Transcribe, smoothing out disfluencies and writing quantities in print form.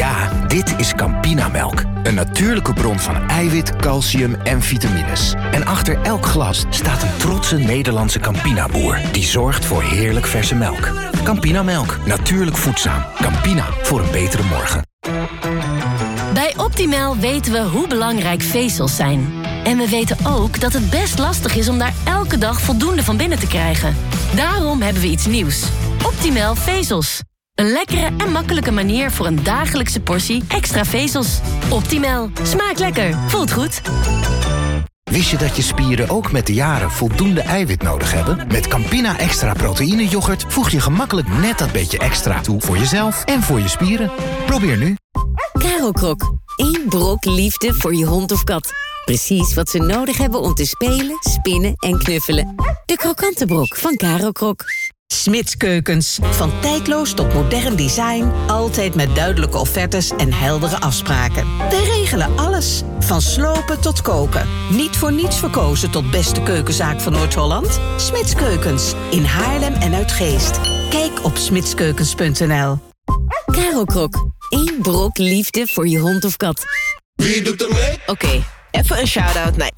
Ja, dit is Campinamelk. Een natuurlijke bron van eiwit, calcium en vitamines. En achter elk glas staat een trotse Nederlandse Campina-boer... die zorgt voor heerlijk verse melk. Campinamelk, natuurlijk voedzaam. Campina, voor een betere morgen. Bij Optimal weten we hoe belangrijk vezels zijn. En we weten ook dat het best lastig is om daar elke dag voldoende van binnen te krijgen. Daarom hebben we iets nieuws. Optimal vezels. Een lekkere en makkelijke manier voor een dagelijkse portie extra vezels. Optimal. Smaakt lekker. Voelt goed. Wist je dat je spieren ook met de jaren voldoende eiwit nodig hebben? Met Campina Extra Proteïne Yoghurt voeg je gemakkelijk net dat beetje extra toe voor jezelf en voor je spieren. Probeer nu. Caro Krok. 1 brok liefde voor je hond of kat. Precies wat ze nodig hebben om te spelen, spinnen en knuffelen. De krokante brok van Caro Krok. Smits Keukens. Van tijdloos tot modern design. Altijd met duidelijke offertes en heldere afspraken. We regelen alles. Van slopen tot koken. Niet voor niets verkozen tot beste keukenzaak van Noord-Holland. Smits Keukens. In Haarlem en Uitgeest. Kijk op smitskeukens.nl. Caro Krok. 1 brok liefde voor je hond of kat. Wie doet er mee? Oké, even een shout-out naar